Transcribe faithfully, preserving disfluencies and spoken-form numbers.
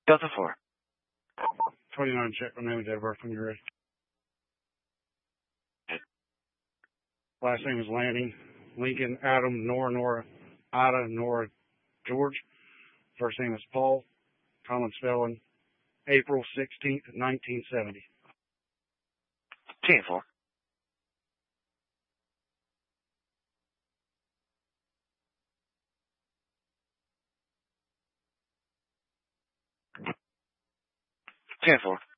Delta four. twenty-nine, check my name and date of birth when you're ready. Last name is Lanning. Lincoln, Adam, Nora, Nora, Ida, Nora, George. First name is Paul. Common spelling, April sixteenth, nineteen seventy. T four. T four.